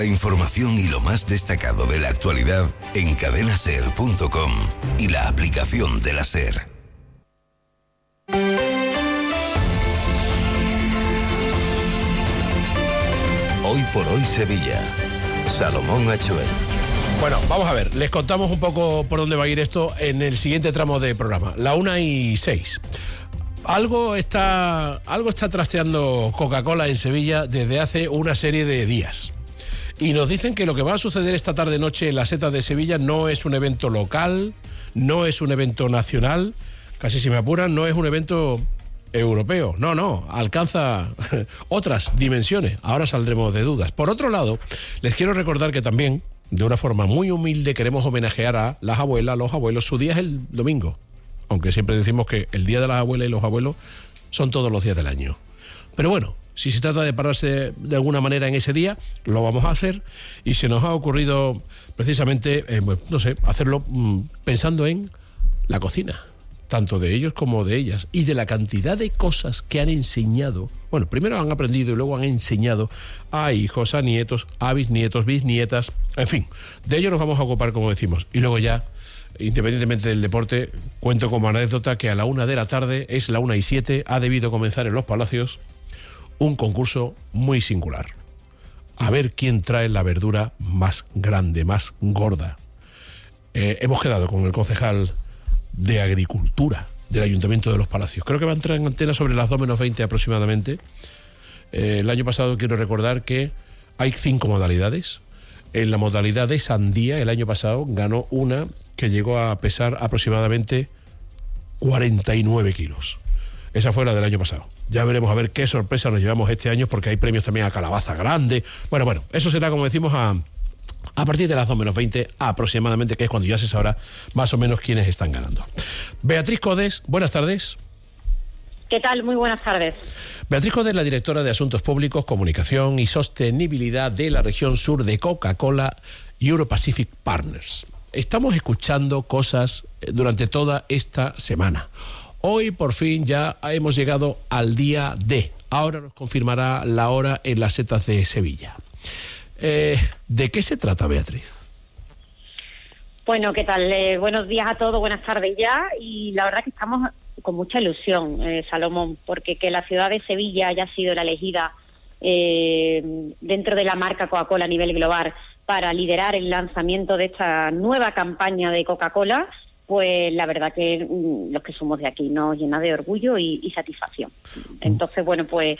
La información y lo más destacado de la actualidad en cadenaser.com y la aplicación de la SER. Hoy por hoy Sevilla. Salomón Achuel. Bueno, vamos a ver, les contamos un poco por dónde va a ir esto en el siguiente tramo de programa, la 1:06. Algo está trasteando Coca-Cola en Sevilla desde hace una serie de días. Y nos dicen que lo que va a suceder esta tarde-noche en la Seta de Sevilla no es un evento local, no es un evento nacional, casi si me apuran, no es un evento europeo. No, alcanza otras dimensiones. Ahora saldremos de dudas. Por otro lado, les quiero recordar que también, de una forma muy humilde, queremos homenajear a las abuelas, los abuelos. Su día es el domingo, aunque siempre decimos que el día de las abuelas y los abuelos son todos los días del año. Pero bueno, si se trata de pararse de alguna manera en ese día, lo vamos a hacer, y se nos ha ocurrido precisamente, hacerlo pensando en la cocina, tanto de ellos como de ellas, y de la cantidad de cosas que han enseñado. Bueno, primero han aprendido y luego han enseñado a hijos, a nietos, a bisnietos, bisnietas, en fin, de ello nos vamos a ocupar, como decimos. Y luego ya, independientemente del deporte, cuento como anécdota que a la 1 de la tarde, es la 1:07, ha debido comenzar en Los Palacios un concurso muy singular. A ver quién trae la verdura más grande, más gorda. Hemos quedado con el concejal de Agricultura del Ayuntamiento de Los Palacios. Creo que va a entrar en antena sobre las 2:20 aproximadamente. El año pasado quiero recordar que hay 5 modalidades. En la modalidad de sandía, el año pasado ganó una que llegó a pesar aproximadamente 49 kilos. Esa fue la del año pasado. Ya veremos a ver qué sorpresa nos llevamos este año, porque hay premios también a calabaza grande. Bueno, eso será, como decimos, a partir de las 2:20 aproximadamente, que es cuando ya se sabrá más o menos quiénes están ganando. Beatriz Codes, buenas tardes. ¿Qué tal? Muy buenas tardes. Beatriz Codes, la directora de Asuntos Públicos, Comunicación y Sostenibilidad de la región sur de Coca-Cola Euro-Pacific Partners. Estamos escuchando cosas durante toda esta semana. Hoy por fin ya hemos llegado al día D. Ahora nos confirmará la hora en las setas de Sevilla. ¿De qué se trata, Beatriz? Bueno, ¿qué tal? Buenos días a todos, buenas tardes ya. Y la verdad que estamos con mucha ilusión, Salomón, porque que la ciudad de Sevilla haya sido la elegida dentro de la marca Coca-Cola a nivel global para liderar el lanzamiento de esta nueva campaña de Coca-Cola, pues la verdad que los que somos de aquí nos llena de orgullo y satisfacción. Entonces, bueno, pues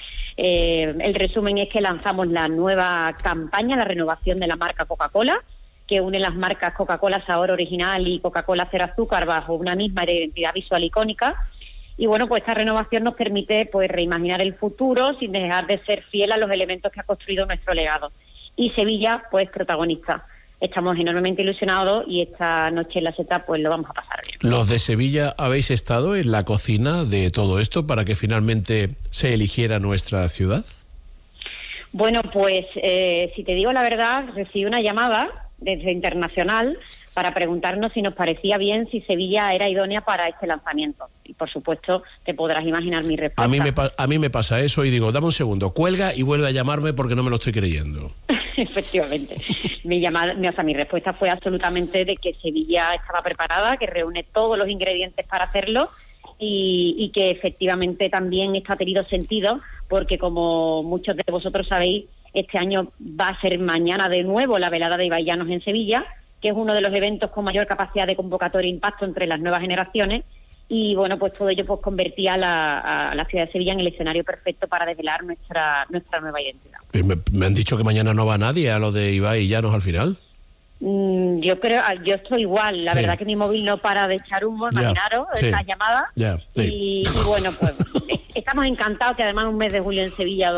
el resumen es que lanzamos la nueva campaña, la renovación de la marca Coca-Cola, que une las marcas Coca-Cola Sabor Original y Coca-Cola Cero Azúcar bajo una misma identidad visual icónica. Y bueno, pues esta renovación nos permite pues reimaginar el futuro sin dejar de ser fiel a los elementos que ha construido nuestro legado. Y Sevilla, pues protagonista. Estamos enormemente ilusionados y esta noche en la seta pues lo vamos a pasar bien. ¿Los de Sevilla habéis estado en la cocina de todo esto para que finalmente se eligiera nuestra ciudad? Bueno, pues si te digo la verdad, recibí una llamada desde Internacional para preguntarnos si nos parecía bien si Sevilla era idónea para este lanzamiento. Y por supuesto te podrás imaginar mi respuesta. A mí me pasa eso y digo, dame un segundo, cuelga y vuelve a llamarme porque no me lo estoy creyendo. Efectivamente. Mi respuesta fue absolutamente de que Sevilla estaba preparada, que reúne todos los ingredientes para hacerlo y que efectivamente también esto ha tenido sentido porque, como muchos de vosotros sabéis, este año va a ser mañana de nuevo la velada de Ibaillanos en Sevilla, que es uno de los eventos con mayor capacidad de convocatoria e impacto entre las nuevas generaciones. Y bueno, pues todo ello pues convertía a la ciudad de Sevilla en el escenario perfecto para desvelar nuestra nueva identidad. Me han dicho que mañana no va nadie a lo de Ibai y Llanos al final. Yo estoy igual. La verdad que mi móvil no para de echar humo, imaginaros, estas llamadas. Y bueno, pues estamos encantados que además un mes de julio en Sevilla,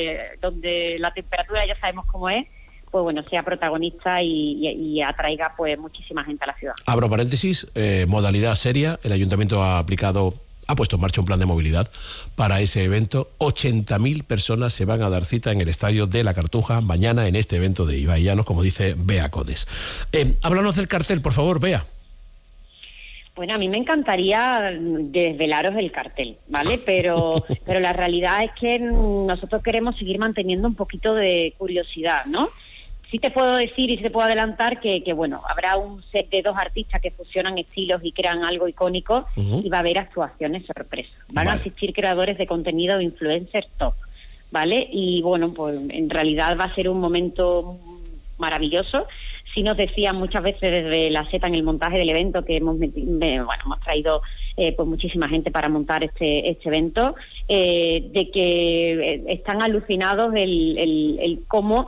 donde la temperatura ya sabemos cómo es, pues bueno, sea protagonista y atraiga pues muchísima gente a la ciudad. Abro paréntesis, modalidad seria, el Ayuntamiento ha puesto en marcha un plan de movilidad para ese evento. 80.000 personas se van a dar cita en el Estadio de la Cartuja mañana en este evento de Ibai Llanos, como dice Bea Codes. Háblanos del cartel, por favor, Bea. Bueno, a mí me encantaría desvelaros el cartel, ¿vale? Pero la realidad es que nosotros queremos seguir manteniendo un poquito de curiosidad, ¿no? Sí te puedo decir y sí te puedo adelantar que bueno, habrá un set de 2 artistas que fusionan estilos y crean algo icónico, y va a haber actuaciones sorpresas. Van a asistir creadores de contenido o influencers top, ¿vale? Y bueno, pues en realidad va a ser un momento maravilloso. Sí nos decían muchas veces desde la Z en el montaje del evento que hemos traído pues muchísima gente para montar este evento, de que están alucinados el cómo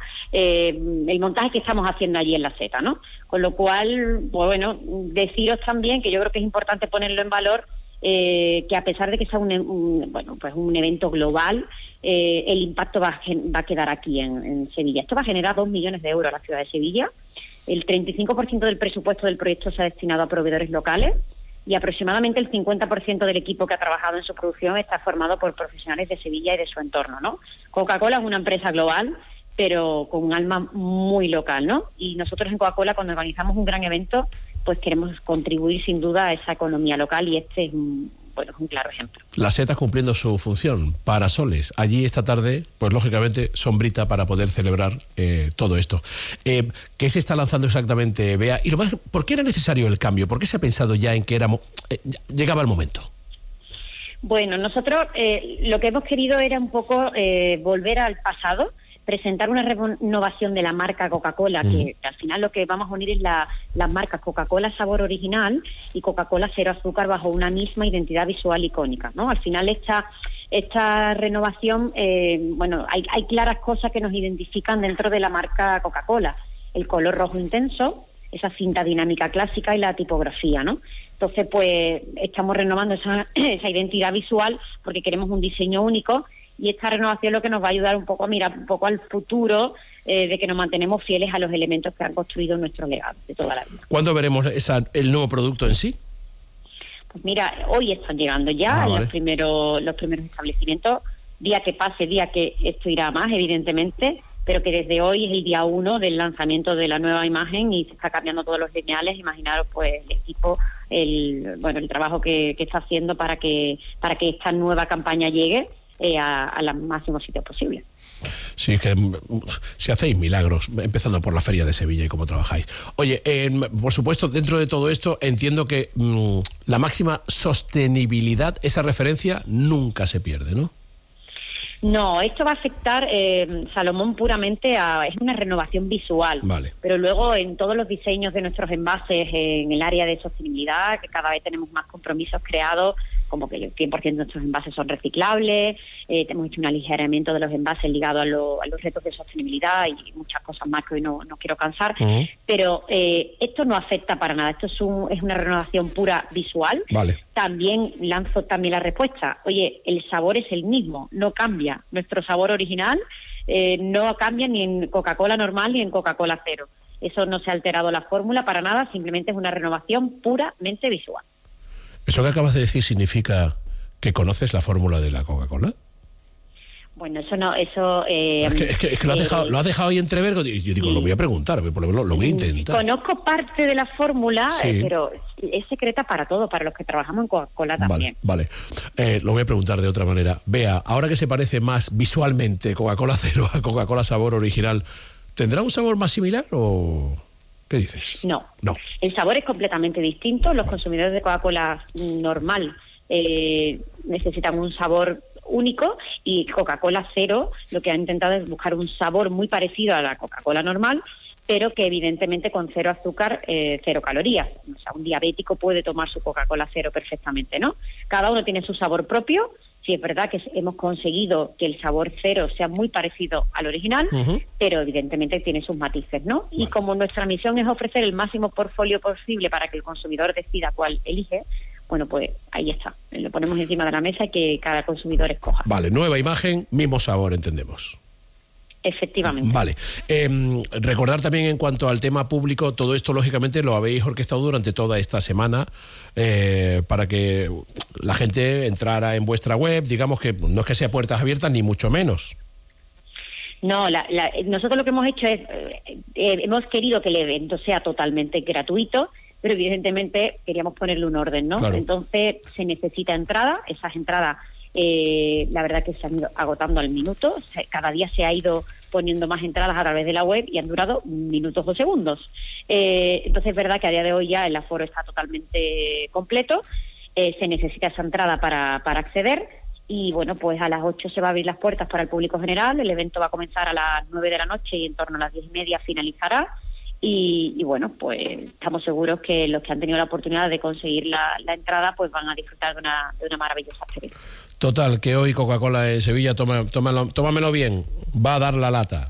el montaje que estamos haciendo allí en la Z, ¿no? Con lo cual, pues bueno, deciros también que yo creo que es importante ponerlo en valor, que a pesar de que sea un evento global, el impacto va a quedar aquí en Sevilla. Esto va a generar 2 millones de euros a la ciudad de Sevilla. El 35% del presupuesto del proyecto se ha destinado a proveedores locales, y aproximadamente el 50% del equipo que ha trabajado en su producción está formado por profesionales de Sevilla y de su entorno, ¿no? Coca-Cola es una empresa global, pero con un alma muy local, ¿no? Y nosotros en Coca-Cola, cuando organizamos un gran evento, pues queremos contribuir sin duda a esa economía local, y este es un claro ejemplo. La SETA cumpliendo su función, parasoles. Allí esta tarde, pues lógicamente, sombrita para poder celebrar todo esto. ¿Qué se está lanzando exactamente, Bea? Y ¿por qué era necesario el cambio? ¿Por qué se ha pensado ya en que llegaba el momento? Bueno, nosotros lo que hemos querido era un poco volver al pasado, presentar una renovación de la marca Coca-Cola, que al final lo que vamos a unir es las marcas Coca-Cola Sabor Original y Coca-Cola Cero Azúcar bajo una misma identidad visual icónica, ¿no? Al final esta renovación, hay claras cosas que nos identifican dentro de la marca Coca-Cola: el color rojo intenso, esa cinta dinámica clásica y la tipografía, ¿no? Entonces, pues estamos renovando esa identidad visual porque queremos un diseño único. Y esta renovación lo que nos va a ayudar un poco a mirar un poco al futuro, de que nos mantenemos fieles a los elementos que han construido nuestro legado de toda la vida. ¿Cuándo veremos el nuevo producto en sí? Pues mira, hoy están llegando ya los primeros establecimientos. Día que pase, día que esto irá más, evidentemente, pero que desde hoy es el día 1 del lanzamiento de la nueva imagen y se está cambiando todos los lineales. Imaginaros pues el equipo, el trabajo que está haciendo para que esta nueva campaña llegue a los máximos sitios posibles. Sí, es que si hacéis milagros, empezando por la Feria de Sevilla y cómo trabajáis. Oye, por supuesto, dentro de todo esto, entiendo que la máxima sostenibilidad, esa referencia, nunca se pierde, ¿no? No, esto va a afectar, Salomón, puramente es una renovación visual. Vale. Pero luego en todos los diseños de nuestros envases, en el área de sostenibilidad, que cada vez tenemos más compromisos creados, como que el 100% de nuestros envases son reciclables, hemos hecho un aligeramiento de los envases ligado a los retos de sostenibilidad y muchas cosas más que hoy no quiero cansar. Pero esto no afecta para nada, esto es una renovación pura visual. Vale. También lanzo la respuesta. Oye, el sabor es el mismo, no cambia. Nuestro sabor original no cambia ni en Coca-Cola normal ni en Coca-Cola Cero. Eso no se ha alterado la fórmula para nada, simplemente es una renovación puramente visual. ¿Eso que acabas de decir significa que conoces la fórmula de la Coca-Cola? Bueno, eso no, eso... es que lo has dejado ahí entrever. Yo digo, sí. Lo voy a preguntar, por lo menos lo voy a intentar. Conozco parte de la fórmula, sí. Pero es secreta para todo, para los que trabajamos en Coca-Cola también. Vale. Lo voy a preguntar de otra manera. Bea, ahora que se parece más visualmente Coca-Cola Cero a Coca-Cola Sabor Original, ¿tendrá un sabor más similar o...? ¿Qué dices? No. El sabor es completamente distinto. Los consumidores de Coca-Cola normal necesitan un sabor único, y Coca-Cola Cero lo que ha intentado es buscar un sabor muy parecido a la Coca-Cola normal, pero que evidentemente con cero azúcar, cero calorías. O sea, un diabético puede tomar su Coca-Cola Cero perfectamente, ¿no? Cada uno tiene su sabor propio. Sí, es verdad que hemos conseguido que el sabor cero sea muy parecido al original, pero evidentemente tiene sus matices, ¿no? Vale. Y como nuestra misión es ofrecer el máximo portfolio posible para que el consumidor decida cuál elige, bueno, pues ahí está. Lo ponemos encima de la mesa y que cada consumidor escoja. Vale, nueva imagen, mismo sabor, entendemos. Efectivamente. Vale. Recordar también en cuanto al tema público, todo esto lógicamente lo habéis orquestado durante toda esta semana para que la gente entrara en vuestra web, digamos que no es que sea puertas abiertas ni mucho menos. No, nosotros lo que hemos hecho es, hemos querido que el evento sea totalmente gratuito, pero evidentemente queríamos ponerle un orden, ¿no? Claro. Entonces se necesita entrada, esas entradas La verdad que se han ido agotando al minuto, cada día se ha ido poniendo más entradas a través de la web y han durado minutos o segundos. Entonces es verdad que a día de hoy ya el aforo está totalmente completo, se necesita esa entrada para acceder y bueno, pues a las 8 se va a abrir las puertas para el público general, el evento va a comenzar a las 9 de la noche y en torno a las 10:30 finalizará. Y bueno, pues estamos seguros que los que han tenido la oportunidad de conseguir la entrada pues van a disfrutar de una maravillosa experiencia. Total, que hoy Coca-Cola en Sevilla, tómamelo bien, va a dar la lata.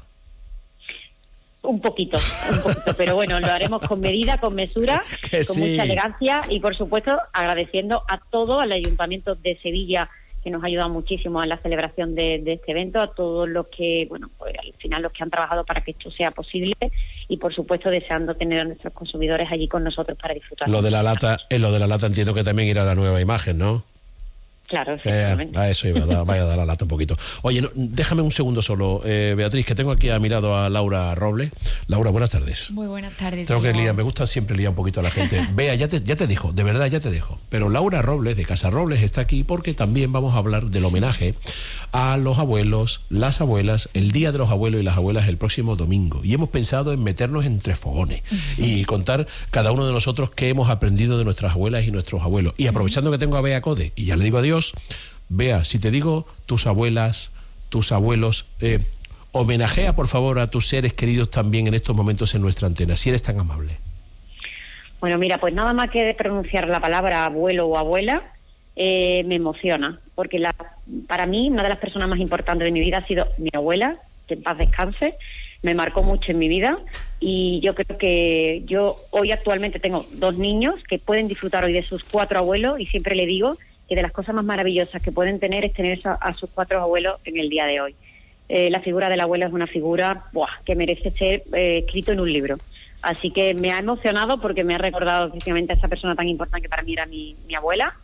Un poquito, pero bueno, lo haremos con medida, con mesura, con mucha elegancia y por supuesto agradeciendo a todo, al Ayuntamiento de Sevilla, que nos ha ayudado muchísimo en la celebración de este evento, a todos los que, bueno, pues al final los que han trabajado para que esto sea posible y por supuesto deseando tener a nuestros consumidores allí con nosotros para disfrutar. Lo de la lata entiendo que también irá la nueva imagen, ¿no? Claro, efectivamente. A eso iba, vaya a dar la lata un poquito. Oye, déjame un segundo solo, Beatriz, que tengo aquí a mi lado a Laura Robles. Laura, buenas tardes. Muy buenas tardes. Tengo que liar, me gusta siempre liar un poquito a la gente. Vea, ya te dijo, de verdad ya te dejo. Pero Laura Robles, de Casa Robles, está aquí porque también vamos a hablar del homenaje a los abuelos, las abuelas, el Día de los Abuelos y las Abuelas el próximo domingo. Y hemos pensado en meternos entre fogones y contar cada uno de nosotros qué hemos aprendido de nuestras abuelas y nuestros abuelos. Y aprovechando que tengo a Bea Code, y ya le digo adiós, Bea, si te digo tus abuelas, tus abuelos, homenajea por favor a tus seres queridos también en estos momentos en nuestra antena, si eres tan amable. Bueno, mira, pues nada más que de pronunciar la palabra abuelo o abuela, me emociona, porque para mí una de las personas más importantes de mi vida ha sido mi abuela, que en paz descanse, me marcó mucho en mi vida y yo creo que yo hoy actualmente tengo 2 niños que pueden disfrutar hoy de sus 4 abuelos y siempre le digo que de las cosas más maravillosas que pueden tener es tener a sus 4 abuelos en el día de hoy. La figura del abuelo es una figura que merece ser escrito en un libro. Así que me ha emocionado porque me ha recordado efectivamente a esa persona tan importante que para mí era mi abuela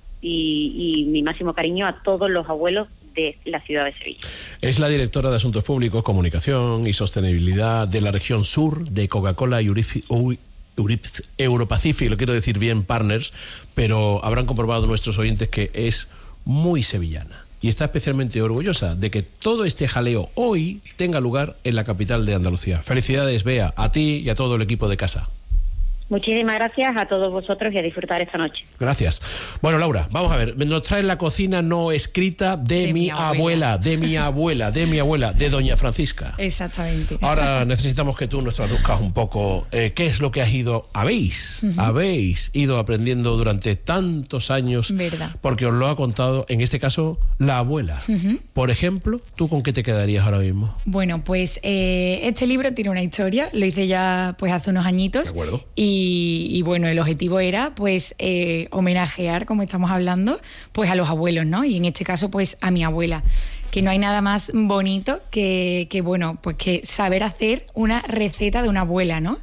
y mi máximo cariño a todos los abuelos de la ciudad de Sevilla. Es la directora de Asuntos Públicos, Comunicación y Sostenibilidad de la región sur de Coca-Cola Europacific, lo quiero decir bien, Partners, pero habrán comprobado nuestros oyentes que es muy sevillana y está especialmente orgullosa de que todo este jaleo hoy tenga lugar en la capital de Andalucía. Felicidades, Bea, a ti y a todo el equipo de casa. Muchísimas gracias a todos vosotros y a disfrutar esta noche. Gracias. Bueno, Laura, vamos a ver. Nos trae la cocina no escrita de mi abuela, de doña Francisca. Exactamente. Ahora necesitamos que tú nos traduzcas un poco qué es lo que habéis ido aprendiendo durante tantos años. Verdad. Porque os lo ha contado, en este caso, la abuela. Por ejemplo, ¿tú con qué te quedarías ahora mismo? Bueno, pues este libro tiene una historia. Lo hice ya pues hace unos añitos. De acuerdo. Y bueno, el objetivo era pues homenajear, como estamos hablando, pues a los abuelos, ¿no? Y en este caso pues a mi abuela, que no hay nada más bonito que bueno, pues que saber hacer una receta de una abuela, ¿no?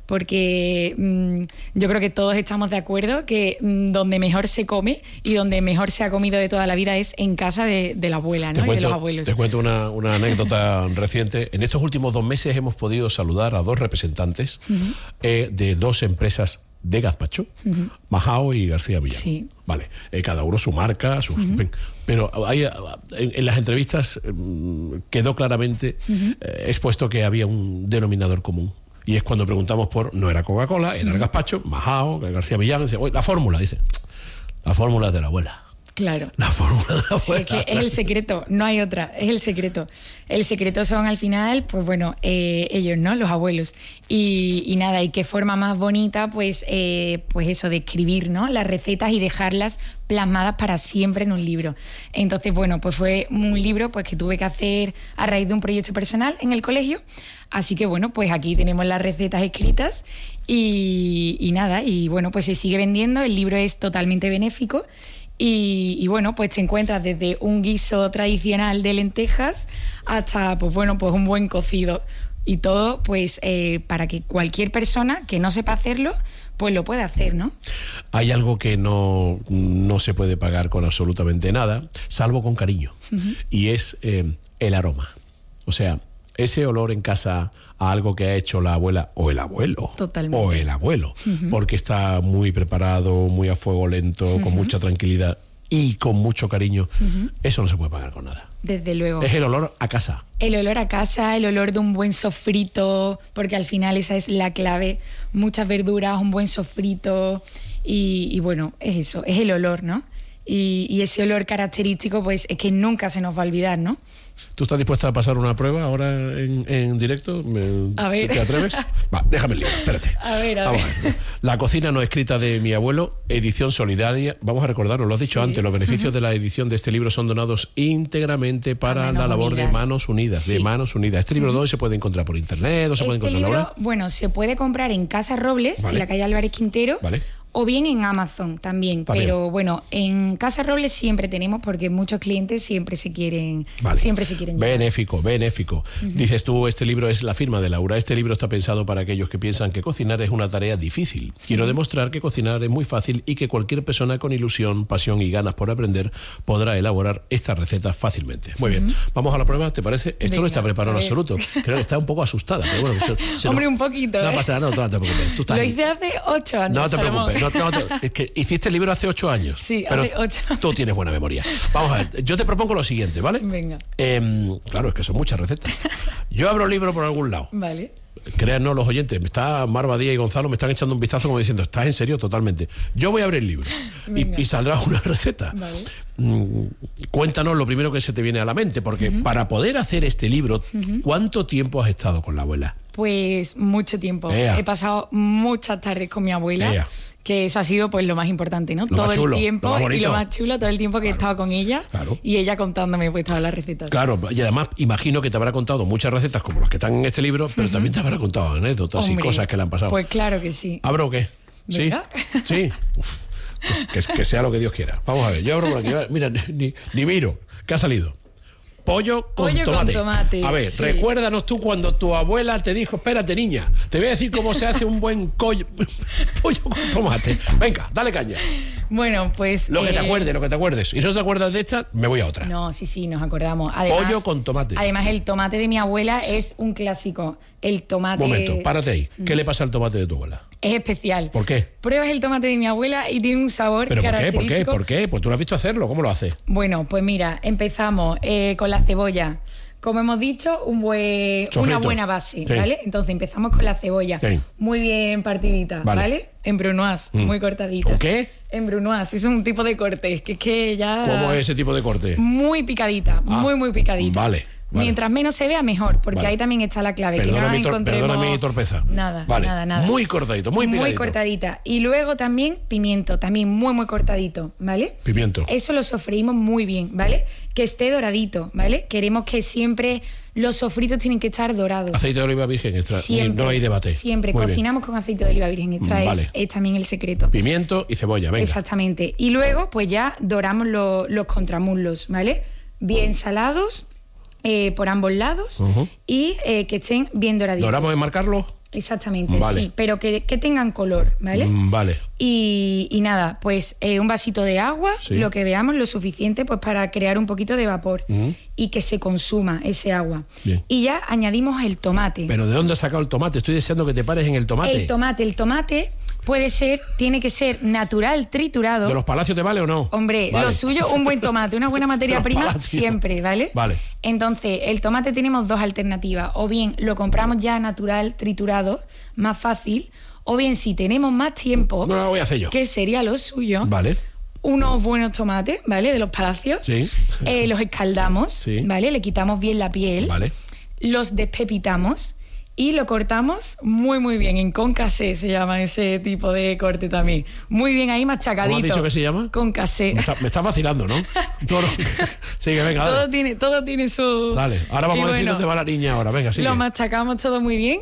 Porque yo creo que todos estamos de acuerdo que donde mejor se come y donde mejor se ha comido de toda la vida es en casa de la abuela, ¿no? Y de los abuelos. Te cuento una anécdota reciente. En estos últimos 2 meses hemos podido saludar a 2 representantes de 2 empresas de gazpacho, Majao y García Villán. Sí. Vale, cada uno su marca, pero en las entrevistas quedó claramente expuesto que había un denominador común. Y es cuando preguntamos no era Coca-Cola, era el gazpacho, Majao, García Millán, dice, la fórmula es de la abuela. Claro. La fórmula de la abuela. Sí, es que es el secreto, no hay otra, es el secreto. El secreto son al final, pues bueno, ellos, ¿no? Los abuelos. Y nada, y qué forma más bonita, pues eso, de escribir, ¿no? Las recetas y dejarlas plasmadas para siempre en un libro. Entonces, bueno, pues fue un libro pues que tuve que hacer a raíz de un proyecto personal en el colegio. Así que bueno, pues aquí tenemos las recetas escritas y nada, y bueno, pues se sigue vendiendo, el libro es totalmente benéfico y bueno, pues te encuentras desde un guiso tradicional de lentejas hasta, pues bueno, pues un buen cocido y todo pues para que cualquier persona que no sepa hacerlo, pues lo puede hacer, ¿no? Hay algo que no se puede pagar con absolutamente nada, salvo con cariño, y es el aroma. O sea, ese olor en casa a algo que ha hecho la abuela o el abuelo. Totalmente. O el abuelo, porque está muy preparado, muy a fuego lento, con mucha tranquilidad. y con mucho cariño, eso no se puede pagar con nada. Desde luego. Es el olor a casa. El olor a casa, el olor de un buen sofrito, porque al final esa es la clave. Muchas verduras, un buen sofrito y bueno, es eso, es el olor, ¿no? Y ese olor característico, pues es que nunca se nos va a olvidar, ¿no? ¿Tú estás dispuesta a pasar una prueba ahora en directo? A ver. ¿Te atreves? Va, déjame el libro, espérate. A ver. La cocina no escrita de mi abuelo, edición solidaria. Vamos a recordarlo, lo has dicho antes, los beneficios de la edición de este libro son donados íntegramente para la labor de Manos Unidas. Sí. De Manos Unidas. Este libro ¿dónde se puede encontrar? ¿Por internet? ¿O se puede encontrar ahora? Bueno, se puede comprar en Casa Robles, en la calle Álvarez Quintero. Vale. O bien en Amazon también, pero bueno, en Casa Robles siempre tenemos porque muchos clientes siempre se quieren llevar. Benéfico. Dices tú, este libro es la firma de Laura. Este libro está pensado para aquellos que piensan que cocinar es una tarea difícil. Quiero demostrar que cocinar es muy fácil y que cualquier persona con ilusión, pasión y ganas por aprender podrá elaborar esta receta fácilmente. Muy bien, vamos a la prueba, ¿te parece? Esto no está preparado en absoluto. Creo que está un poco asustada, pero bueno. Hombre, un poquito. No pasa nada, no te preocupes. Tú estás Lo hice hace 8 años. No te preocupes. Es que hiciste el libro hace 8 años. Sí, pero hace 8. Tú tienes buena memoria. Vamos a ver, yo te propongo lo siguiente, ¿vale? Venga. Claro, es que son muchas recetas. Yo abro el libro por algún lado. Vale. Créanos los oyentes, Mar Badía y Gonzalo me están echando un vistazo como diciendo, ¿estás en serio? Totalmente. Yo voy a abrir el libro y saldrá una receta. Vale. Cuéntanos lo primero que se te viene a la mente, porque para poder hacer este libro, ¿cuánto tiempo has estado con la abuela? Pues mucho tiempo. He pasado muchas tardes con mi abuela. Que eso ha sido pues lo más importante, ¿no? Todo el tiempo y lo más chulo, todo el tiempo que he estado con ella y ella contándome pues todas las recetas. Claro, y además imagino que te habrá contado muchas recetas como las que están en este libro, pero también te habrá contado anécdotas y cosas que le han pasado. Pues claro que sí. ¿Abro o qué? ¿Venga? ¿Sí? Uf, que sea lo que Dios quiera. Vamos a ver, yo abro por aquí. Mira, ni miro, ¿qué ha salido? Pollo con tomate. A ver, recuérdanos tú cuando tu abuela te dijo, espérate niña, te voy a decir cómo se hace un buen pollo con tomate. Venga, dale caña. Bueno, pues... Lo que te acuerdes. Y si no te acuerdas de esta, me voy a otra. No, sí, nos acordamos. Además, pollo con tomate. Además, el tomate de mi abuela es un clásico. El tomate... Momento, párate ahí. ¿Qué le pasa al tomate de tu abuela? Es especial. ¿Por qué? Pruebas el tomate de mi abuela y tiene un sabor característico. ¿Por qué? Pues tú lo has visto hacerlo. ¿Cómo lo hace? Bueno, pues mira, empezamos con la cebolla. Como hemos dicho, una buena base, ¿vale? Entonces empezamos con la cebolla. Muy bien partidita, ¿vale? En brunoise, muy cortadita. ¿Con qué? En brunoise, es un tipo de corte. Que ya... ¿Cómo es ese tipo de corte? Muy picadita, muy picadita. Vale. Mientras menos se vea, mejor, porque ahí también está la clave. Perdona mi torpeza. Nada. Muy cortadito, muy picadito. Muy cortadita. Y luego también pimiento, también muy cortadito, ¿vale? Pimiento. Eso lo sofreímos muy bien, ¿vale? Que esté doradito, ¿vale? Queremos que siempre los sofritos tienen que estar dorados. Aceite de oliva virgen extra, siempre, no hay debate. Siempre, cocinamos con aceite de oliva virgen extra, es también el secreto. Pimiento y cebolla, venga. Exactamente. Y luego, pues ya doramos los contramuslos, ¿vale? Bien salados. Por ambos lados y que estén bien doraditos. ¿Doramos en marcarlo? Exactamente, sí, pero que tengan color, ¿vale? Vale. Y nada, pues un vasito de agua, lo que veamos, lo suficiente pues para crear un poquito de vapor y que se consuma ese agua. Bien. Y ya añadimos el tomate. ¿Pero de dónde has sacado el tomate? Estoy deseando que te pares en el tomate. El tomate tiene que ser natural, triturado. ¿De los Palacios te vale o no? Hombre, lo suyo, un buen tomate, una buena materia prima, Palacios. siempre, ¿vale? Vale. Entonces, el tomate tenemos dos alternativas. O bien lo compramos ya natural, triturado, más fácil. O bien, si tenemos más tiempo, no lo voy a hacer yo. Que sería lo suyo. Vale. Unos buenos tomates, ¿vale? De los Palacios. Sí. Los escaldamos, ¿vale? Le quitamos bien la piel. Vale. Los despepitamos. Y lo cortamos muy bien, en concassé se llama ese tipo de corte también. Muy bien ahí machacadito. ¿Cómo has dicho que se llama? Concassé. Me está vacilando, ¿no? Sigue, venga, dale. Todo tiene su... Dale, ahora vamos a decir dónde va la niña ahora, venga, sigue. Lo machacamos todo muy bien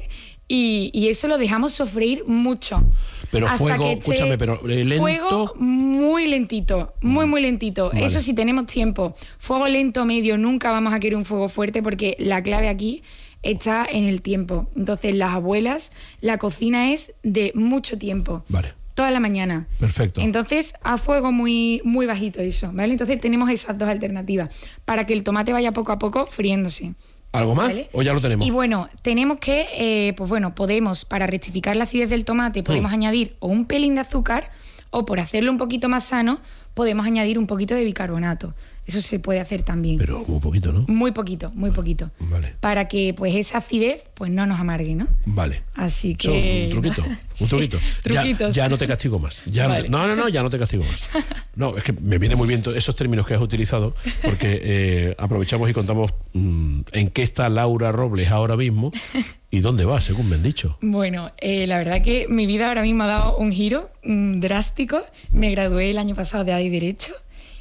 y eso lo dejamos sofreír mucho. Pero fuego, escúchame, pero lento. Fuego muy lentito, muy lentito. Vale. Eso si tenemos tiempo. Fuego lento, medio, nunca vamos a querer un fuego fuerte porque la clave aquí está en el tiempo. Entonces, las abuelas, la cocina es de mucho tiempo. Vale. Toda la mañana. Perfecto. Entonces, a fuego muy bajito eso, ¿vale? Entonces, tenemos esas dos alternativas para que el tomate vaya poco a poco friéndose. ¿Algo más? ¿Vale? ¿O ya lo tenemos? Y bueno, tenemos que, podemos, para rectificar la acidez del tomate, podemos añadir o un pelín de azúcar o por hacerlo un poquito más sano, podemos añadir un poquito de bicarbonato. Eso se puede hacer también. Pero muy poquito, ¿no? Muy poquito, muy poquito. Vale. Para que pues esa acidez pues no nos amargue, ¿no? Vale. Así que... Un truquito, un truquito. Truquitos. Ya no te castigo más. Ya vale. No, ya no te castigo más. No, es que me viene muy bien esos términos que has utilizado, porque aprovechamos y contamos en qué está Laura Robles ahora mismo y dónde va, según me han dicho. Bueno, la verdad que mi vida ahora mismo ha dado un giro drástico. Me gradué el año pasado de AD y Derecho.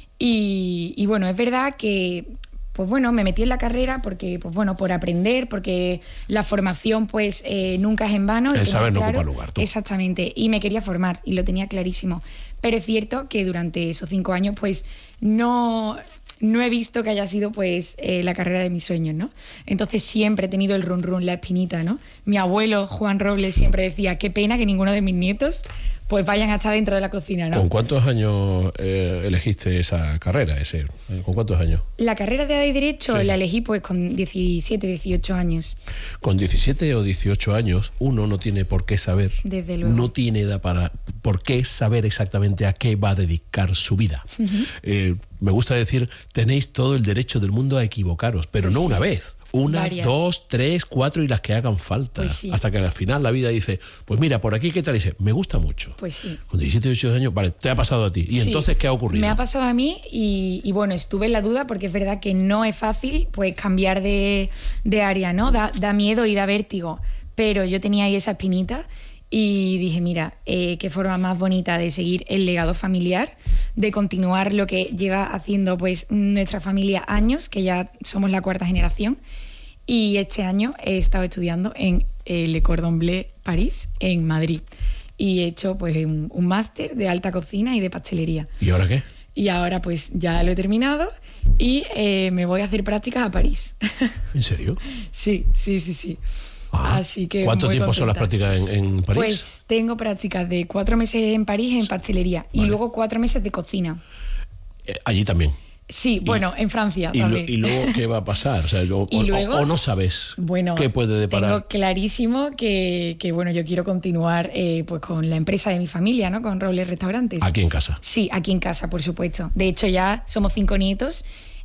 Y bueno, es verdad que pues bueno, me metí en la carrera porque, pues bueno, por aprender, porque la formación pues nunca es en vano. El saber no claro, ocupa lugar. Tú. Exactamente, y me quería formar y lo tenía clarísimo. Pero es cierto que durante esos 5 años pues no he visto que haya sido pues la carrera de mis sueños, ¿no? Entonces siempre he tenido el run run, la espinita, ¿no? Mi abuelo Juan Robles siempre decía, qué pena que ninguno de mis nietos pues vayan a estar dentro de la cocina, ¿no? ¿Con cuántos años elegiste esa carrera? ¿Con cuántos años? La carrera de AD y Derecho sí. La elegí pues con 17, 18 años. Con 17 o 18 años uno no tiene por qué saber. Desde luego. No tiene edad por qué saber exactamente a qué va a dedicar su vida. Uh-huh. Me gusta decir, tenéis todo el derecho del mundo a equivocaros, pero pues no sí. Una vez. Una, varias. 2, 3, 4 y las que hagan falta. Pues sí. Hasta que al final la vida dice, pues mira, por aquí, ¿qué tal? Y dice, me gusta mucho. Pues sí. Con 17, 18 años, vale, te ha pasado a ti. ¿Y sí. Entonces qué ha ocurrido? Me ha pasado a mí y bueno, estuve en la duda porque es verdad que no es fácil pues cambiar de área, ¿no? Da miedo y da vértigo. Pero yo tenía ahí esa espinita y dije, mira, qué forma más bonita de seguir el legado familiar, de continuar lo que lleva haciendo pues nuestra familia años, que ya somos la 4ª generación. Y este año he estado estudiando en Le Cordon Bleu París, en Madrid. Y he hecho pues un máster de alta cocina y de pastelería. ¿Y ahora qué? Y ahora pues ya lo he terminado y me voy a hacer prácticas a París. ¿En serio? Sí. Ah, así que ¿cuánto tiempo contenta. son las prácticas en París? Pues tengo prácticas de 4 meses en París en pastelería vale. Y luego 4 meses de cocina. Allí también. Sí, bueno, en Francia también. ¿Y luego qué va a pasar? O sea, o no sabes qué puede deparar. Tengo clarísimo que bueno, yo quiero continuar pues con la empresa de mi familia, ¿no? Con Robles Restaurantes. ¿Aquí en casa? Sí, aquí en casa, por supuesto. De hecho, ya somos 5 nietos.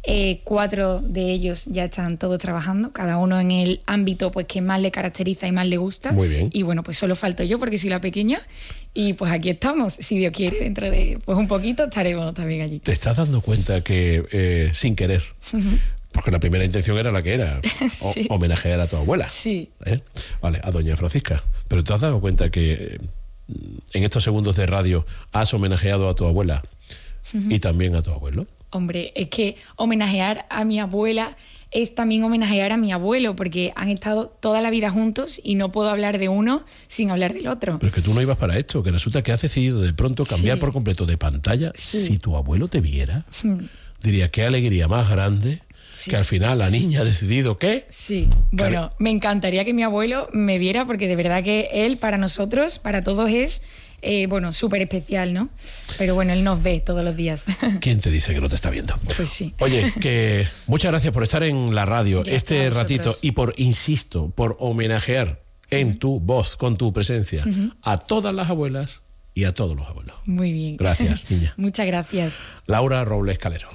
4 de ellos ya están todos trabajando, cada uno en el ámbito pues que más le caracteriza y más le gusta. Muy bien. Y bueno, pues solo falto yo porque soy la pequeña y pues aquí estamos. Si Dios quiere, dentro de pues un poquito estaremos también allí. ¿Te estás dando cuenta que sin querer, porque la primera intención era la que era, sí. Homenajear a tu abuela? Sí. Vale, a doña Francisca. Pero ¿te has dado cuenta que en estos segundos de radio has homenajeado a tu abuela y también a tu abuelo? Hombre, es que homenajear a mi abuela es también homenajear a mi abuelo, porque han estado toda la vida juntos y no puedo hablar de uno sin hablar del otro. Pero es que tú no ibas para esto, que resulta que has decidido de pronto cambiar por completo de pantalla. Sí. Si tu abuelo te viera, diría, qué alegría más grande que al final la niña ha decidido ¿qué? Sí, bueno, me encantaría que mi abuelo me viera, porque de verdad que él, para nosotros, para todos es... bueno, súper especial, ¿no? Pero bueno, él nos ve todos los días. ¿Quién te dice que no te está viendo? Pues sí. Oye, que muchas gracias por estar en la radio este ratito y por homenajear en tu voz, con tu presencia, a todas las abuelas y a todos los abuelos. Muy bien. Gracias, niña. Muchas gracias. Laura Robles Calero.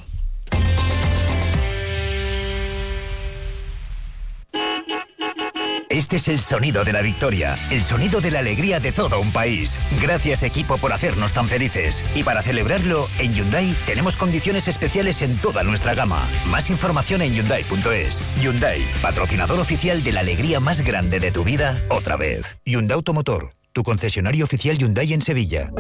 Este es el sonido de la victoria, el sonido de la alegría de todo un país. Gracias, equipo, por hacernos tan felices. Y para celebrarlo, en Hyundai tenemos condiciones especiales en toda nuestra gama. Más información en Hyundai.es. Hyundai, patrocinador oficial de la alegría más grande de tu vida, otra vez. Hyundai Automotor, tu concesionario oficial Hyundai en Sevilla.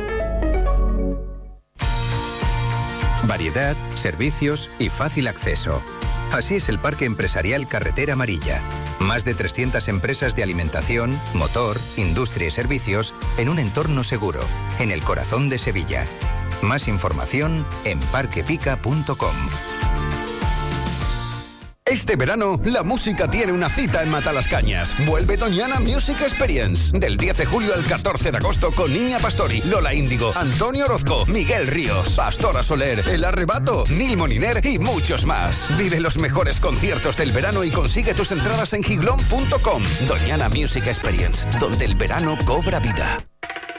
Variedad, servicios y fácil acceso. Así es el Parque Empresarial Carretera Amarilla. Más de 300 empresas de alimentación, motor, industria y servicios en un entorno seguro, en el corazón de Sevilla. Más información en parquepica.com. Este verano, la música tiene una cita en Matalascañas. Vuelve Doñana Music Experience. Del 10 de julio al 14 de agosto con Niña Pastori, Lola Índigo, Antonio Orozco, Miguel Ríos, Pastora Soler, El Arrebato, Nil Moniner y muchos más. Vive los mejores conciertos del verano y consigue tus entradas en giglón.com. Doñana Music Experience, donde el verano cobra vida.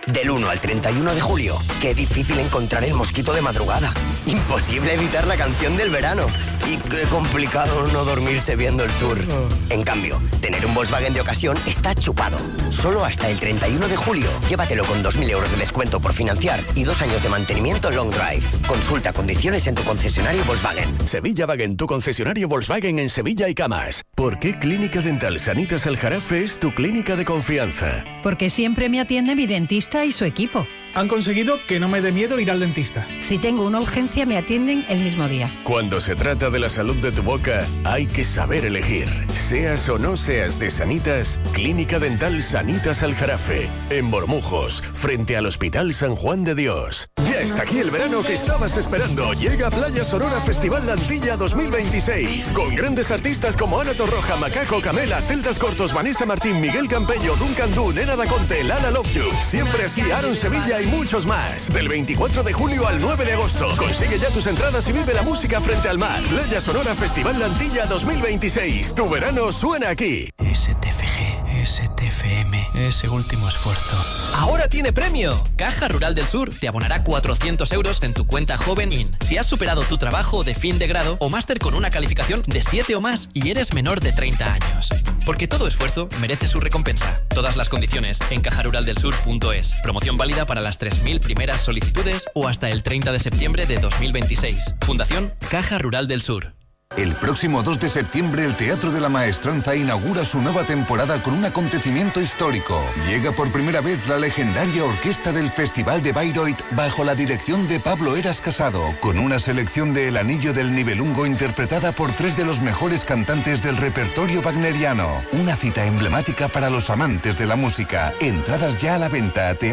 Del 1 al 31 de julio, qué difícil encontrar el mosquito de madrugada. Imposible evitar la canción del verano. Y qué complicado no dormirse viendo el tour. En cambio, tener un Volkswagen de ocasión está chupado. Solo hasta el 31 de julio, llévatelo con 2.000 euros de descuento por financiar y 2 años de mantenimiento long drive. Consulta condiciones en tu concesionario Volkswagen. Sevilla Wagen, tu concesionario Volkswagen en Sevilla y Camas. ¿Por qué Clínica Dental Sanitas Aljarafe es tu clínica de confianza? Porque siempre me atiende mi dentista y su equipo. Han conseguido que no me dé miedo ir al dentista. Si tengo una urgencia, me atienden el mismo día. Cuando se trata de la salud de tu boca, hay que saber elegir. Seas o no seas de Sanitas, Clínica Dental Sanitas Aljarafe, en Bormujos, frente al Hospital San Juan de Dios. Ya está aquí el verano que estabas esperando. Llega Playa Sonora Festival Lantilla 2026, con grandes artistas como Ana Torroja, Macaco, Camela, Celtas Cortos, Vanessa Martín, Miguel Campello, Duncan Du, Nena Da Conte, Lala Love You, Siempre Así, Aaron Sevilla y muchos más. Del 24 de julio al 9 de agosto. Consigue ya tus entradas y vive la música frente al mar. Playa Sonora Festival Lantilla 2026. Tu verano suena aquí. STFG, STFM, ese último esfuerzo. ¡Ahora tiene premio! Caja Rural del Sur te abonará 400 euros en tu cuenta Joven In si has superado tu trabajo de fin de grado o máster con una calificación de 7 o más y eres menor de 30 años. Porque todo esfuerzo merece su recompensa. Todas las condiciones en cajaruraldelsur.es. Promoción válida para las 3.000 primeras solicitudes o hasta el 30 de septiembre de 2026. Fundación Caja Rural del Sur. El próximo 2 de septiembre el Teatro de la Maestranza inaugura su nueva temporada con un acontecimiento histórico. Llega por primera vez la legendaria orquesta del Festival de Bayreuth bajo la dirección de Pablo Eras Casado, con una selección de El Anillo del Nibelungo interpretada por 3 de los mejores cantantes del repertorio wagneriano. Una cita emblemática para los amantes de la música. Entradas ya a la venta a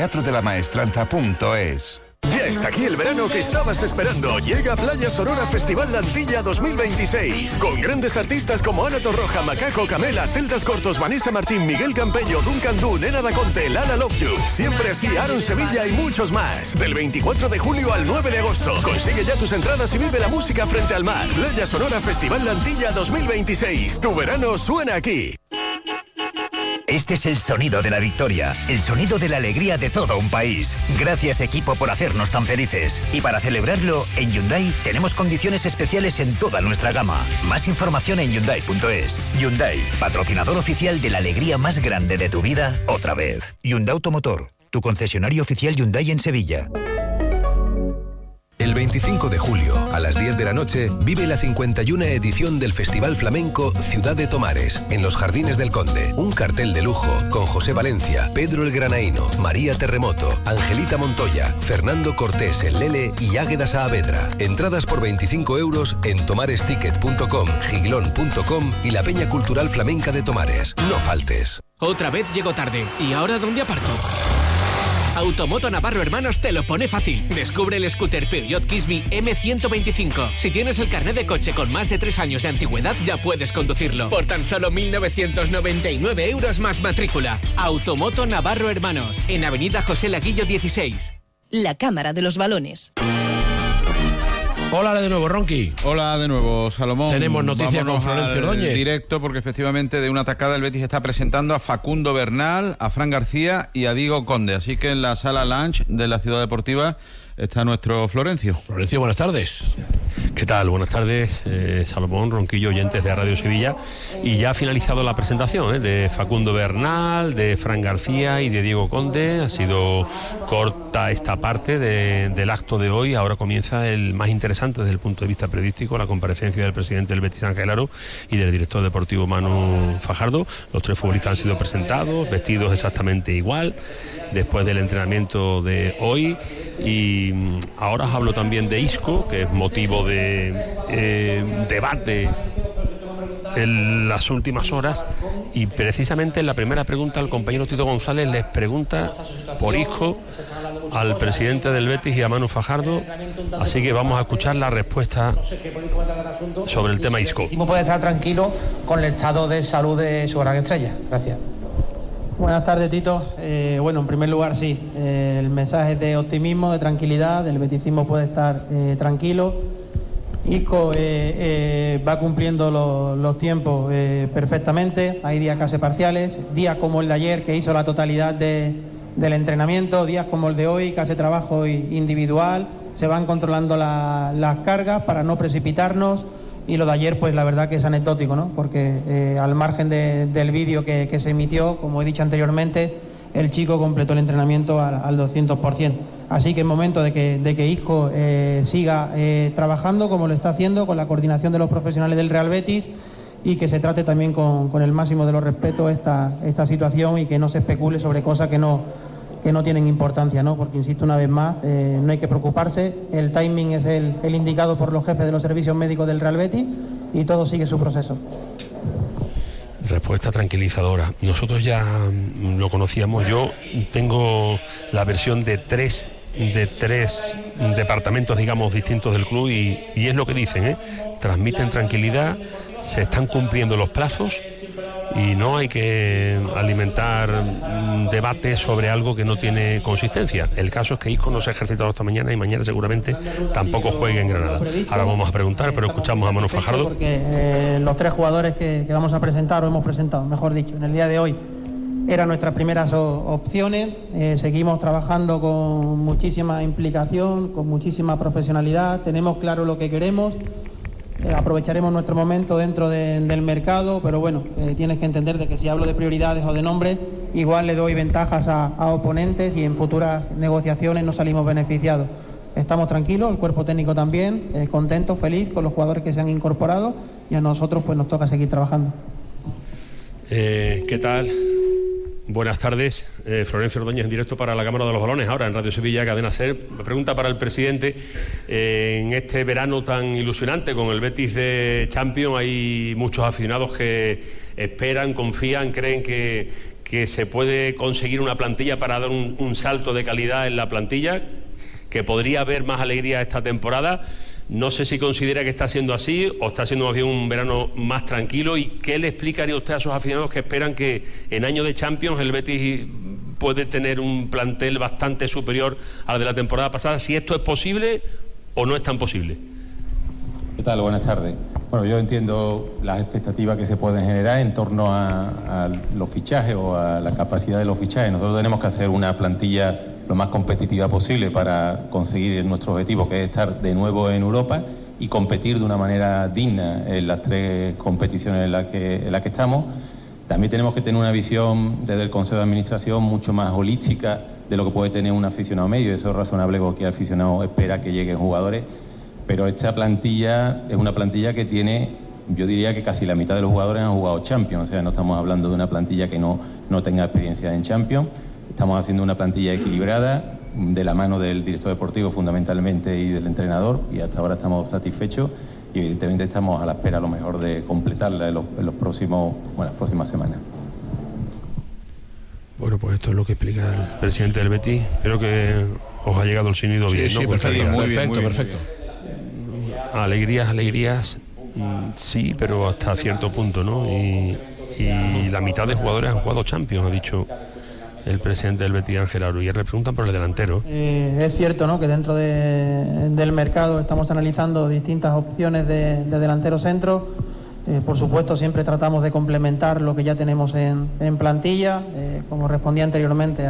teatrodelamaestranza.es. Ya está aquí el verano que estabas esperando. Llega Playa Sonora Festival Lantilla 2026, con grandes artistas como Ana Torroja, Macaco, Camela, Celtas Cortos, Vanessa Martín, Miguel Campello, Duncan Du, Nena Da Conte, Lala Love You, Siempre Así, Aaron Sevilla y muchos más. Del 24 de julio al 9 de agosto. Consigue ya tus entradas y vive la música frente al mar. Playa Sonora Festival Lantilla 2026. Tu verano suena aquí. Este es el sonido de la victoria, el sonido de la alegría de todo un país. Gracias, equipo, por hacernos tan felices. Y para celebrarlo, en Hyundai tenemos condiciones especiales en toda nuestra gama. Más información en Hyundai.es. Hyundai, patrocinador oficial de la alegría más grande de tu vida, otra vez. Hyundai Automotor, tu concesionario oficial Hyundai en Sevilla. El 25 de julio, a las 10 de la noche, vive la 51 edición del Festival Flamenco Ciudad de Tomares, en los Jardines del Conde. Un cartel de lujo con José Valencia, Pedro el Granaíno, María Terremoto, Angelita Montoya, Fernando Cortés el Lele y Águeda Saavedra. Entradas por 25 euros en tomaresticket.com, giglón.com y la Peña Cultural Flamenca de Tomares. No faltes. Otra vez llego tarde. ¿Y ahora dónde aparco? Automoto Navarro Hermanos te lo pone fácil. Descubre el scooter Peugeot Kiss-Me M125. Si tienes el carnet de coche con más de 3 años de antigüedad, ya puedes conducirlo. Por tan solo 1.999 euros más matrícula. Automoto Navarro Hermanos, en Avenida José Laguillo 16. La Cámara de los Balones. Hola de nuevo, Ronqui. Hola de nuevo, Salomón. Tenemos noticias con Florencio Ordóñez. Directo, porque efectivamente de una atacada el Betis está presentando a Facundo Bernal, a Fran García y a Diego Conde. Así que en la sala lounge de la Ciudad Deportiva está nuestro Florencio. Florencio, buenas tardes. ¿Qué tal? Buenas tardes, Salomón, Ronquillo, oyentes de Radio Sevilla. Y ya ha finalizado la presentación de Facundo Bernal, de Fran García y de Diego Conde. Ha sido corta esta parte del acto de hoy. Ahora comienza el más interesante desde el punto de vista periodístico, la comparecencia del presidente del Betis, Ángel Aro, y del director deportivo, Manu Fajardo. Los 3 futbolistas han sido presentados, vestidos exactamente igual, después del entrenamiento de hoy. Y ahora os hablo también de Isco, que es motivo de debate en las últimas horas, y precisamente en la primera pregunta el compañero Tito González les pregunta por Isco al presidente del Betis y a Manu Fajardo, así que vamos a escuchar la respuesta sobre el tema Isco. Puede estar tranquilo con el estado de salud de su gran estrella. Gracias. Buenas tardes, Tito. Bueno, en primer lugar, sí, el mensaje de optimismo, de tranquilidad, el beticismo puede estar tranquilo. Isco va cumpliendo los tiempos perfectamente. Hay días casi parciales, días como el de ayer, que hizo la totalidad de del entrenamiento, días como el de hoy, que hace trabajo individual, se van controlando las cargas para no precipitarnos, y lo de ayer pues la verdad que es anecdótico, ¿no? Porque al margen del vídeo que se emitió, como he dicho anteriormente, el chico completó el entrenamiento al 200%. Así que es momento de que Isco siga trabajando como lo está haciendo, con la coordinación de los profesionales del Real Betis, y que se trate también con el máximo de los respetos esta situación, y que no se especule sobre cosas que no tienen importancia, ¿no? Porque, insisto una vez más, no hay que preocuparse, el timing es el indicado por los jefes de los servicios médicos del Real Betis, y todo sigue su proceso. Respuesta tranquilizadora. Nosotros ya lo conocíamos. Yo tengo la versión de tres departamentos, digamos, distintos del club, y es lo que dicen, transmiten tranquilidad, se están cumpliendo los plazos y no hay que alimentar debates sobre algo que no tiene consistencia. El caso es que Isco no se ha ejercitado esta mañana y mañana seguramente tampoco juegue en Granada. Ahora vamos a preguntar, pero escuchamos a Manu Fajardo. Porque los tres jugadores que vamos a presentar, o hemos presentado, mejor dicho, en el día de hoy, eran nuestras primeras opciones. Seguimos trabajando con muchísima implicación, con muchísima profesionalidad, tenemos claro lo que queremos. Aprovecharemos nuestro momento dentro del mercado, pero bueno, tienes que entender de que si hablo de prioridades o de nombres, igual le doy ventajas a oponentes, y en futuras negociaciones no salimos beneficiados. Estamos tranquilos, el cuerpo técnico también, contento, feliz con los jugadores que se han incorporado, y a nosotros pues nos toca seguir trabajando. ¿Qué tal? Buenas tardes, Florencio Ordóñez en directo para la Cámara de los Balones, ahora en Radio Sevilla, Cadena SER. Pregunta para el presidente. En este verano tan ilusionante con el Betis de Champions, hay muchos aficionados que esperan, confían, creen que se puede conseguir una plantilla para dar un salto de calidad en la plantilla, que podría haber más alegría esta temporada. No sé si considera que está siendo así o está siendo más bien un verano más tranquilo, y qué le explicaría usted a esos aficionados que esperan que en año de Champions el Betis puede tener un plantel bastante superior al de la temporada pasada, si esto es posible o no es tan posible. ¿Qué tal? Buenas tardes. Bueno, yo entiendo las expectativas que se pueden generar en torno a los fichajes o a la capacidad de los fichajes. Nosotros tenemos que hacer una plantilla lo más competitiva posible para conseguir nuestro objetivo, que es estar de nuevo en Europa y competir de una manera digna en las tres competiciones en las que estamos. También tenemos que tener una visión desde el Consejo de Administración mucho más holística de lo que puede tener un aficionado medio. Eso es razonable, porque el aficionado espera que lleguen jugadores, pero esta plantilla es una plantilla que tiene, yo diría que casi la mitad de los jugadores han jugado Champions, o sea, no estamos hablando de una plantilla que no tenga experiencia en Champions. Estamos haciendo una plantilla equilibrada, de la mano del director deportivo fundamentalmente y del entrenador, y hasta ahora estamos satisfechos, y evidentemente estamos a la espera a lo mejor de completarla en las próximas semanas. Bueno, pues esto es lo que explica el presidente del Betis. Creo que os ha llegado el sonido bien, ¿no? Sí, perfecto. Alegrías, sí, pero hasta cierto punto, ¿no? Y la mitad de jugadores han jugado Champions, ha dicho el presidente del Betis, Ángel Aro, y le preguntan por el delantero. Es cierto, ¿no?, que dentro del mercado estamos analizando distintas opciones de delantero centro. Por supuesto, siempre tratamos de complementar lo que ya tenemos en plantilla. Como respondí anteriormente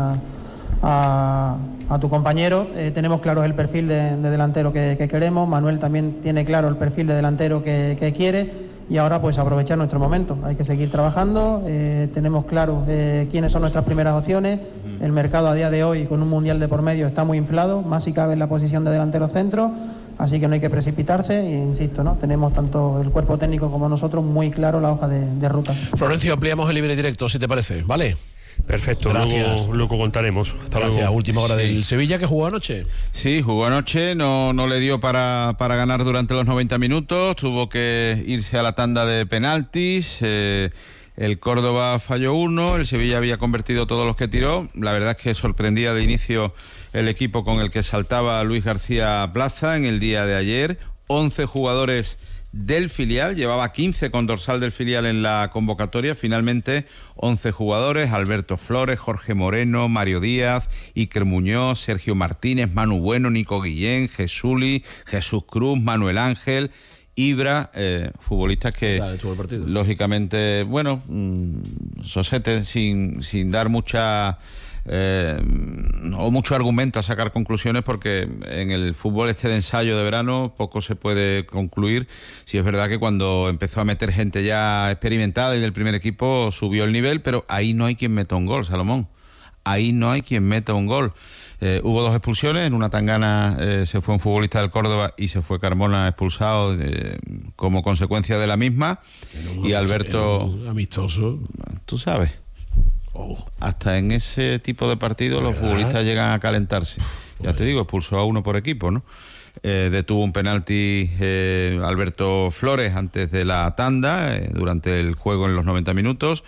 a tu compañero, tenemos claro el perfil de delantero que queremos. Manuel también tiene claro el perfil de delantero que quiere. Y ahora pues aprovechar nuestro momento, hay que seguir trabajando, tenemos claro quiénes son nuestras primeras opciones. El mercado a día de hoy, con un mundial de por medio, está muy inflado, más si cabe en la posición de delantero centro, así que no hay que precipitarse, e insisto, ¿no?, tenemos tanto el cuerpo técnico como nosotros muy claro la hoja de ruta. Florencio, ampliamos el libre directo, si te parece, ¿vale? Perfecto, luego contaremos. Hasta Gracias. luego. Última hora del Sevilla, que jugó anoche. Sí, jugó anoche, no le dio para ganar durante los 90 minutos, tuvo que irse a la tanda de penaltis. El Córdoba falló uno, el Sevilla había convertido todos los que tiró. La verdad es que sorprendía de inicio el equipo con el que saltaba Luis García Plaza en el día de ayer. 11 jugadores del filial, llevaba 15 con dorsal del filial en la convocatoria, finalmente 11 jugadores: Alberto Flores, Jorge Moreno, Mario Díaz, Iker Muñoz, Sergio Martínez, Manu Bueno, Nico Guillén, Jesuli, Jesús Cruz, Manuel Ángel, Ibra, futbolistas que lógicamente, bueno, Sosete sin dar mucha o mucho argumento a sacar conclusiones, porque en el fútbol de ensayo de verano poco se puede concluir. Si es verdad que cuando empezó a meter gente ya experimentada y del primer equipo subió el nivel, pero ahí no hay quien meta un gol, Salomón. Ahí no hay quien meta un gol. Hubo 2 expulsiones, en una tangana se fue un futbolista del Córdoba y se fue Carmona expulsado como consecuencia de la misma. Y Alberto... amistoso. Tú sabes. Hasta en ese tipo de partidos los futbolistas llegan a calentarse. Ya te digo, expulsó a 1 por equipo, ¿no? Detuvo un penalti Alberto Flores antes de la tanda, durante el juego en los 90 minutos.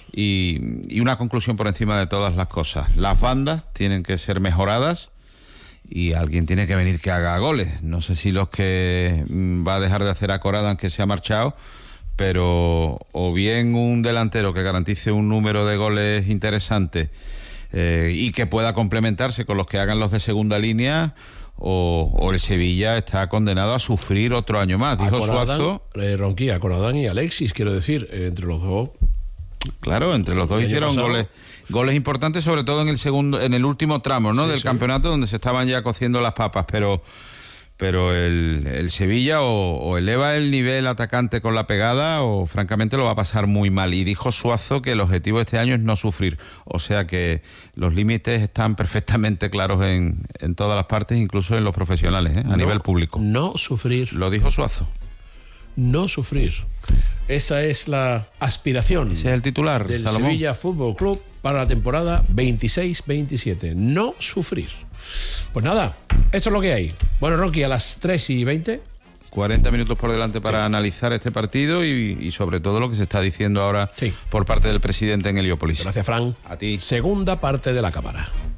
Y una conclusión por encima de todas las cosas: las bandas tienen que ser mejoradas y alguien tiene que venir que haga goles. No sé si los que va a dejar de hacer Corada, que se ha marchado, pero o bien un delantero que garantice un número de goles interesante y que pueda complementarse con los que hagan los de segunda línea, o el Sevilla está condenado a sufrir otro año más. Dijo Suazo. Ronquilla, Coradán y Alexis, quiero decir, entre los dos. Claro, entre los dos hicieron goles importantes, sobre todo en el último tramo, ¿no? Del campeonato, donde se estaban ya cociendo las papas, pero el Sevilla o eleva el nivel atacante con la pegada, o francamente lo va a pasar muy mal. Y dijo Suazo que el objetivo de este año es no sufrir, o sea que los límites están perfectamente claros en todas las partes, incluso en los profesionales, a nivel público. No sufrir. Lo dijo Suazo. No sufrir. Esa es la aspiración. Ese es el titular del Salomón. Sevilla Fútbol Club para la temporada 26-27. No sufrir. Pues nada, esto es lo que hay. Bueno, Ronqui, a las 3:20. 40 minutos por delante para analizar este partido y sobre todo lo que se está diciendo ahora por parte del presidente en Heliópolis. Gracias, Fran. A ti. Segunda parte de la cámara.